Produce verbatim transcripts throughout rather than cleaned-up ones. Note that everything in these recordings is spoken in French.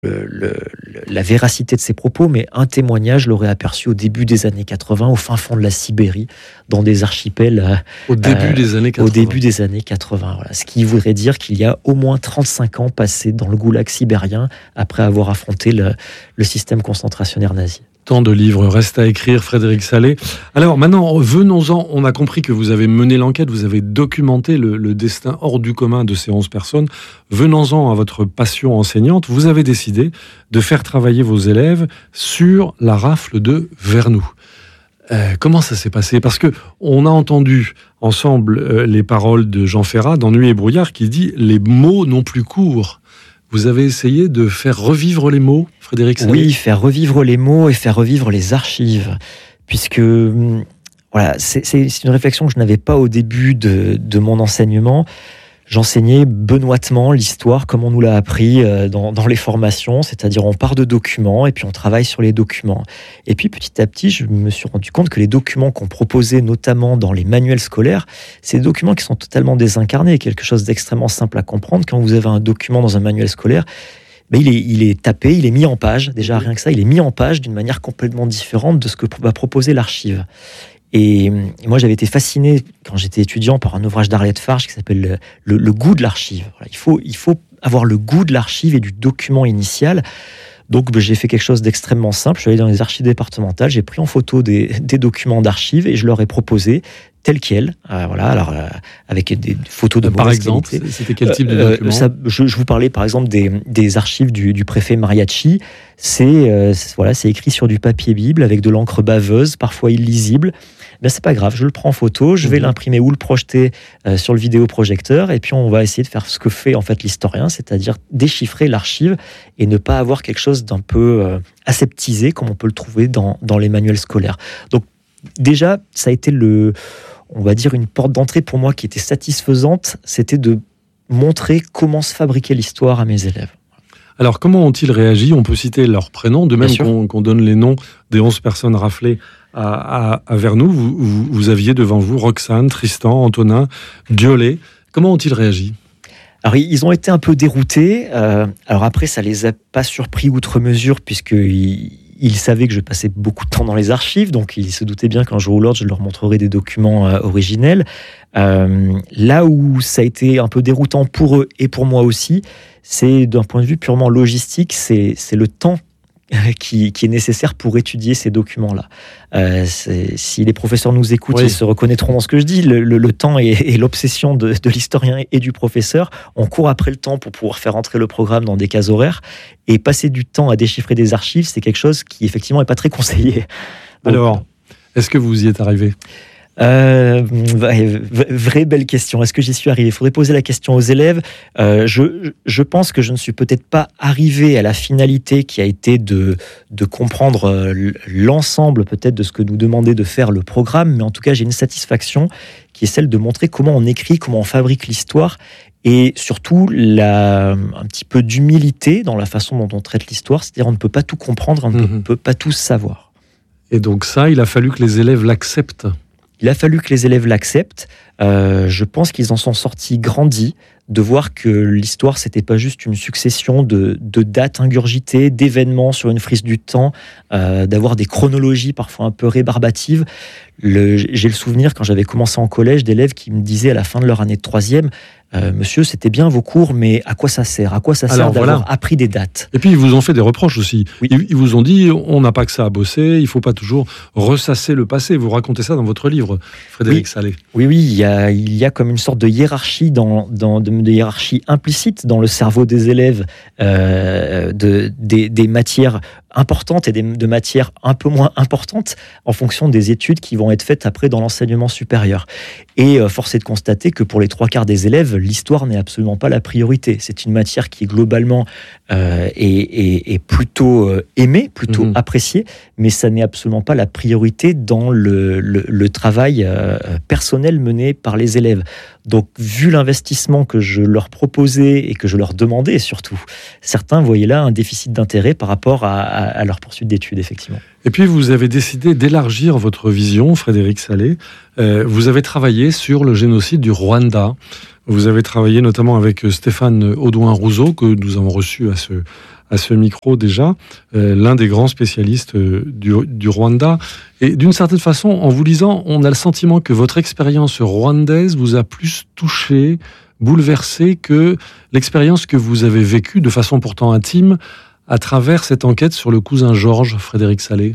Le, le, la véracité de ses propos, mais un témoignage l'aurait aperçu au début des années quatre-vingts, au fin fond de la Sibérie, dans des archipels. Euh, au début euh, des années quatre-vingts. Au début des années quatre-vingts. Voilà. Ce qui voudrait dire qu'il y a au moins trente-cinq ans passés dans le goulag sibérien après avoir affronté le, le système concentrationnaire nazi. Tant de livres restent à écrire, Frédéric Sallet. Alors maintenant, venons-en. On a compris que vous avez mené l'enquête, vous avez documenté le, le destin hors du commun de ces onze personnes. Venons-en à votre passion enseignante. Vous avez décidé de faire travailler vos élèves sur la rafle de Vernoux. Euh, comment ça s'est passé ? Parce que on a entendu ensemble euh, les paroles de Jean Ferrat dans Nuit et brouillard qui dit « Les mots n'ont plus cours ». Vous avez essayé de faire revivre les mots, Frédéric Sallet ? Oui, faire revivre les mots et faire revivre les archives. Puisque voilà, c'est, c'est une réflexion que je n'avais pas au début de, de mon enseignement. J'enseignais benoîtement l'histoire comme on nous l'a appris dans, dans les formations, c'est-à-dire on part de documents et puis on travaille sur les documents. Et puis petit à petit, je me suis rendu compte que les documents qu'on proposait, notamment dans les manuels scolaires, c'est des documents qui sont totalement désincarnés, quelque chose d'extrêmement simple à comprendre. Quand vous avez un document dans un manuel scolaire, ben il, est, il est tapé, il est mis en page, déjà rien que ça, il est mis en page d'une manière complètement différente de ce que va proposer l'archive. Et moi, j'avais été fasciné, quand j'étais étudiant, par un ouvrage d'Arlette Farge qui s'appelle le, le, le goût de l'archive. Voilà, il faut, il faut avoir le goût de l'archive et du document initial. Donc, ben, j'ai fait quelque chose d'extrêmement simple. Je suis allé dans les archives départementales, j'ai pris en photo des, des documents d'archives et je leur ai proposé tel quel, euh, voilà, alors euh, avec des photos de par exemple, qualité. C'était quel type de euh, document ça, je, je vous parlais par exemple des, des archives du, du préfet Mariachi. C'est, euh, c'est voilà, c'est écrit sur du papier bible avec de l'encre baveuse, parfois illisible. Ben c'est pas grave, je le prends en photo, je vais mmh. l'imprimer ou le projeter euh, sur le vidéoprojecteur, et puis on va essayer de faire ce que fait en fait l'historien, c'est-à-dire déchiffrer l'archive et ne pas avoir quelque chose d'un peu euh, aseptisé comme on peut le trouver dans, dans les manuels scolaires. Donc déjà, ça a été le, on va dire une porte d'entrée pour moi qui était satisfaisante, c'était de montrer comment se fabriquait l'histoire à mes élèves. Alors, comment ont-ils réagi ? On peut citer leurs prénoms, de même qu'on, qu'on donne les noms des onze personnes raflées à, à, à Vernoux. Vous, vous, vous aviez devant vous Roxane, Tristan, Antonin, Violet. Comment ont-ils réagi ? Alors, ils ont été un peu déroutés. Euh, alors après, ça les a pas surpris outre mesure, puisqu'ils ils savaient que je passais beaucoup de temps dans les archives, donc ils se doutaient bien qu'un jour ou l'autre, je leur montrerai des documents euh, originels. Euh, là où ça a été un peu déroutant pour eux et pour moi aussi, c'est d'un point de vue purement logistique, c'est, c'est le temps qui, qui est nécessaire pour étudier ces documents-là. Euh, c'est, si les professeurs nous écoutent, oui. Ils se reconnaîtront dans ce que je dis. Le, le, le temps et, et l'obsession de, de l'historien et du professeur. On court après le temps pour pouvoir faire entrer le programme dans des cases horaires. Et passer du temps à déchiffrer des archives, c'est quelque chose qui, effectivement, n'est pas très conseillé. Donc, alors, est-ce que vous y êtes arrivé ? Euh, vraie belle question. Est-ce que j'y suis arrivé ? Il faudrait poser la question aux élèves. Euh, je, je pense que je ne suis peut-être pas arrivé à la finalité qui a été de, de comprendre l'ensemble peut-être de ce que nous demandait de faire le programme, mais en tout cas j'ai une satisfaction qui est celle de montrer comment on écrit, comment on fabrique l'histoire et surtout la, un petit peu d'humilité dans la façon dont on traite l'histoire, c'est-à-dire on ne peut pas tout comprendre, on ne mmh. peut pas tout savoir. Et donc ça, il a fallu que les élèves l'acceptent. Il a fallu que les élèves l'acceptent. Euh, je pense qu'ils en sont sortis grandis de voir que l'histoire, c'était pas juste une succession de, de dates ingurgitées, d'événements sur une frise du temps, euh, d'avoir des chronologies parfois un peu rébarbatives. Le, j'ai le souvenir, quand j'avais commencé en collège, d'élèves qui me disaient à la fin de leur année de troisième, euh, monsieur, c'était bien vos cours, mais à quoi ça sert ? À quoi ça sert Alors, d'avoir voilà. appris des dates ? Et puis, ils vous ont fait des reproches aussi. Oui. Ils, ils vous ont dit, on n'a pas que ça à bosser, il ne faut pas toujours ressasser le passé. Vous racontez ça dans votre livre, Frédéric oui. Sallet. Oui, oui, il y a, il y a comme une sorte de hiérarchie, dans, dans, de, de hiérarchie implicite dans le cerveau des élèves, euh, de, des, des matières importantes et des, de matières un peu moins importantes en fonction des études qui vont être faites après dans l'enseignement supérieur. Et euh, force est de constater que pour les trois quarts des élèves, l'histoire n'est absolument pas la priorité. C'est une matière qui globalement euh, est, est, est plutôt euh, aimée, plutôt mmh. appréciée, mais ça n'est absolument pas la priorité dans le, le, le travail euh, personnel mené par les élèves. Donc, vu l'investissement que je leur proposais et que je leur demandais surtout, certains voyaient là un déficit d'intérêt par rapport à, à, à leur poursuite d'études, effectivement. Et puis, vous avez décidé d'élargir votre vision, Frédéric Sallet. Euh, vous avez travaillé sur le génocide du Rwanda. Vous avez travaillé notamment avec Stéphane Audouin-Rousseau, que nous avons reçu à ce, à ce micro déjà, euh, l'un des grands spécialistes euh, du, du Rwanda. Et d'une certaine façon, en vous lisant, on a le sentiment que votre expérience rwandaise vous a plus touché, bouleversé que l'expérience que vous avez vécue de façon pourtant intime à travers cette enquête sur le cousin Georges, Frédéric Salé.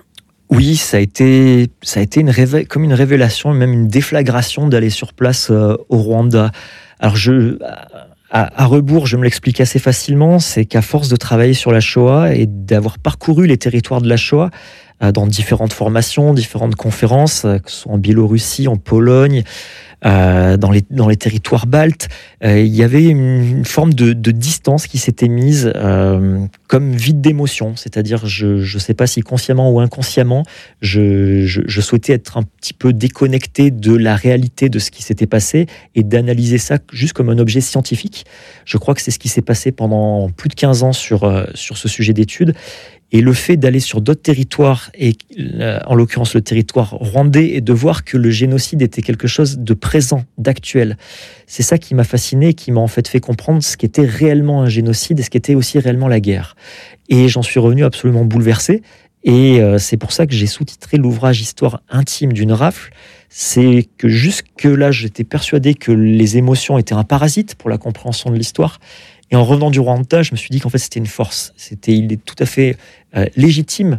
Oui, ça a été, ça a été une révé- comme une révélation, même une déflagration d'aller sur place euh, au Rwanda. Alors, je, à, à rebours, je me l'explique assez facilement, c'est qu'à force de travailler sur la Shoah et d'avoir parcouru les territoires de la Shoah, euh, dans différentes formations, différentes conférences, euh, que ce soit en Biélorussie, en Pologne, euh, dans, les, dans les territoires baltes, euh, il y avait une, une forme de, de distance qui s'était mise euh, comme vide d'émotion. C'est-à-dire, je ne sais pas si consciemment ou inconsciemment, je, je, je souhaitais être un petit peu déconnecté de la réalité de ce qui s'était passé et d'analyser ça juste comme un objet scientifique. Je crois que c'est ce qui s'est passé pendant plus de quinze ans sur, euh, sur ce sujet d'étude. Et le fait d'aller sur d'autres territoires, et euh, en l'occurrence le territoire rwandais, et de voir que le génocide était quelque chose de présent, d'actuel, c'est ça qui m'a fasciné et qui m'a en fait fait comprendre ce qu'était réellement un génocide et ce qu'était aussi réellement la guerre. Et j'en suis revenu absolument bouleversé. Et euh, c'est pour ça que j'ai sous-titré l'ouvrage Histoire intime d'une rafle. C'est que jusque-là, j'étais persuadé que les émotions étaient un parasite pour la compréhension de l'histoire. Et en revenant du Rwanda, je me suis dit qu'en fait, c'était une force. C'était, il est tout à fait euh, légitime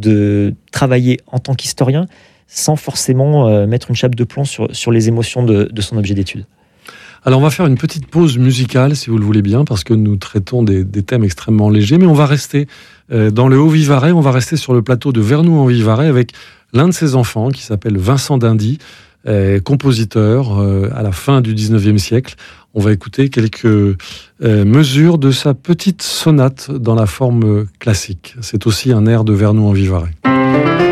de travailler en tant qu'historien sans forcément euh, mettre une chape de plomb sur, sur les émotions de, de son objet d'étude. Alors, on va faire une petite pause musicale, si vous le voulez bien, parce que nous traitons des, des thèmes extrêmement légers, mais on va rester euh, dans le Haut-Vivarais, on va rester sur le plateau de Vernoux-en-Vivarais avec l'un de ses enfants qui s'appelle Vincent Dindy, euh, compositeur euh, à la fin du dix-neuvième siècle. On va écouter quelques euh, mesures de sa petite sonate dans la forme classique. C'est aussi un air de Vernoux-en-Vivarais.